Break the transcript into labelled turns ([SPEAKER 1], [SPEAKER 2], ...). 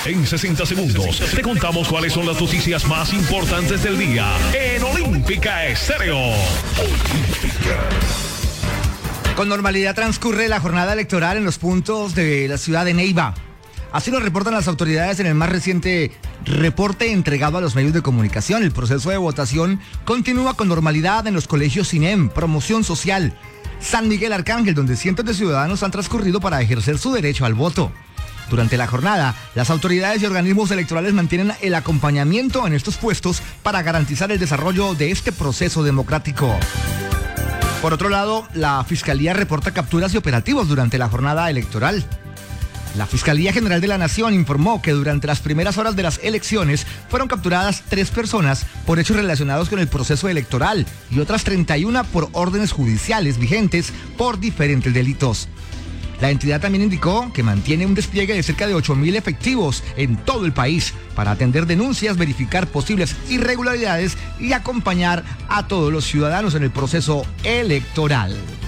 [SPEAKER 1] En 60 segundos te contamos cuáles son las noticias más importantes del día en Olímpica Estéreo.
[SPEAKER 2] Con normalidad transcurre la jornada electoral en los puntos de la ciudad de Neiva. Así lo reportan las autoridades en el más reciente reporte entregado a los medios de comunicación. El proceso de votación continúa con normalidad en los colegios CINEM, Promoción Social, San Miguel Arcángel, donde cientos de ciudadanos han transcurrido para ejercer su derecho al voto. Durante la jornada, las autoridades y organismos electorales mantienen el acompañamiento en estos puestos para garantizar el desarrollo de este proceso democrático. Por otro lado, la Fiscalía reporta capturas y operativos durante la jornada electoral. La Fiscalía General de la Nación informó que durante las primeras horas de las elecciones fueron capturadas 3 personas por hechos relacionados con el proceso electoral y otras 31 por órdenes judiciales vigentes por diferentes delitos. La entidad también indicó que mantiene un despliegue de cerca de 8.000 efectivos en todo el país para atender denuncias, verificar posibles irregularidades y acompañar a todos los ciudadanos en el proceso electoral.